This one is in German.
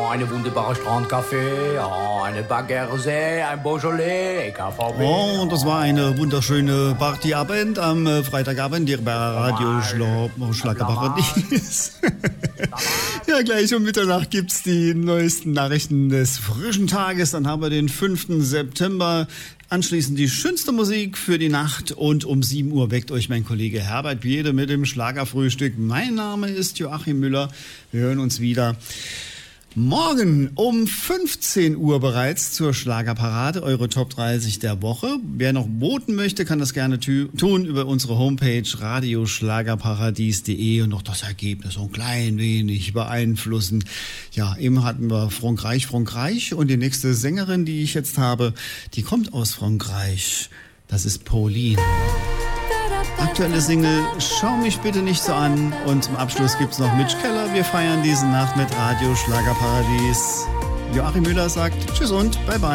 eine wunderbare Strandcafé, eine Baguette, ein Beaujolais, KVB. Oh, und das war eine wunderschöne Partyabend am Freitagabend hier bei Radio Schlagerparadies. Ja, gleich um Mitternacht gibt's die neuesten Nachrichten des frischen Tages. Dann haben wir den 5. September. Anschließend die schönste Musik für die Nacht und um 7 Uhr weckt euch mein Kollege Herbert Biede mit dem Schlagerfrühstück. Mein Name ist Joachim Müller. Wir hören uns wieder morgen um 15 Uhr bereits zur Schlagerparade, eure Top 30 der Woche. Wer noch voten möchte, kann das gerne tun über unsere Homepage radioschlagerparadies.de und noch das Ergebnis so ein klein wenig beeinflussen. Ja, eben hatten wir Frankreich und die nächste Sängerin, die ich jetzt habe, die kommt aus Frankreich. Das ist Pauline. Aktuelle Single Schau mich bitte nicht so an und zum Abschluss gibt's noch Mitch Keller. Wir feiern diese Nacht mit Radio Schlagerparadies. Joachim Müller sagt Tschüss und Bye Bye.